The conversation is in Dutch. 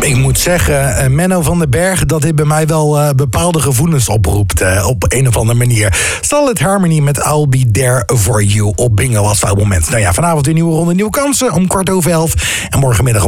Ik moet zeggen, Menno van den Berg, dat dit bij mij wel bepaalde gevoelens oproept. Op een of andere manier. Solid Harmony met I'll Be There For You op Bingo als fout moment. Nou ja, vanavond een nieuwe ronde, nieuwe kansen om 11:15. En morgenmiddag om